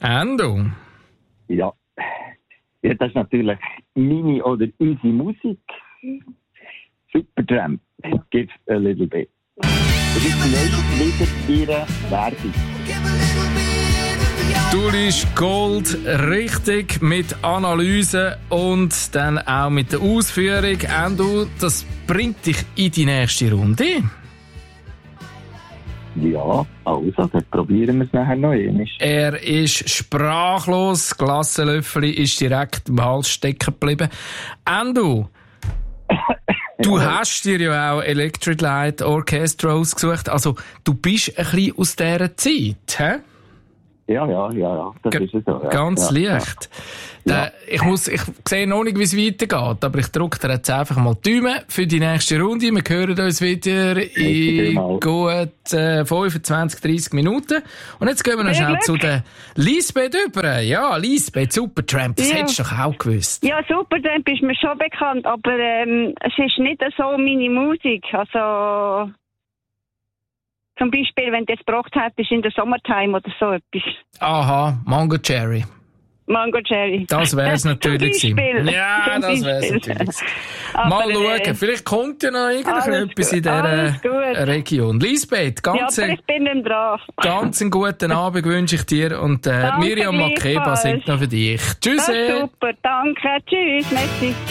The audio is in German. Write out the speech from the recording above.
Endo? Ja, das ist natürlich meine oder unsere Musik. Supertramp, give a little bit. Das ist wieder ihre Werbung. Du liest Gold richtig mit Analyse und dann auch mit der Ausführung. Endo, das bringt dich in die nächste Runde. Ja, also, dann probieren wir es nachher noch einmal. Er ist sprachlos, das Glassenlöffel ist direkt im Hals stecken geblieben. Endo, du hast dir ja auch Electric Light Orchestra ausgesucht, also du bist ein bisschen aus dieser Zeit, hä? Ja, das ist es so. Ja. Ganz leicht. Ja. Ich sehe noch nicht, wie es weitergeht, aber ich drücke dir jetzt einfach mal die Daumen für die nächste Runde. Wir hören uns wieder in gut 25, 30 Minuten. Und jetzt gehen wir noch schnell zu der Lisbeth über. Ja, Lisbeth, Supertramp, das hättest du doch auch gewusst. Ja, Supertramp ist mir schon bekannt, aber es ist nicht so meine Musik. Also zum Beispiel, wenn du es gebracht hättest in der Summertime oder so etwas. Aha, Mango Cherry. Mango Cherry. Das wäre es natürlich gewesen. Ja, das wäre es Beispiel. natürlich gewesen. Mal schauen, vielleicht kommt ja noch irgendetwas in dieser Region. Lisbeth, ganz ja, aber ich bin nicht dran. Ganz einen guten Abend wünsche ich dir und Miriam Makeba singt noch für dich. Tschüss. Super, danke. Tschüss, merci.